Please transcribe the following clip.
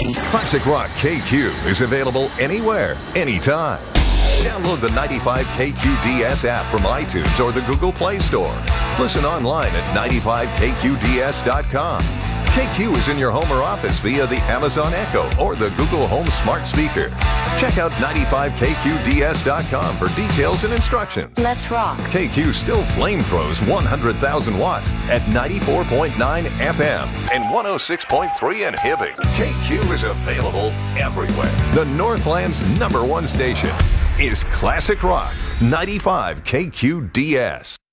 Classic Rock KQ is available anywhere, anytime. Download the 95KQDS app from iTunes or the Google Play Store. Listen online at 95KQDS.com. KQ is in your home or office via the Amazon Echo or the Google Home Smart Speaker. Check out 95KQDS.com for details and instructions. Let's rock. KQ still flamethrowers 100,000 watts at 94.9 FM and 106.3 in Hibbing. KQ is available everywhere. The Northland's #1 station is Classic Rock 95 KQDS.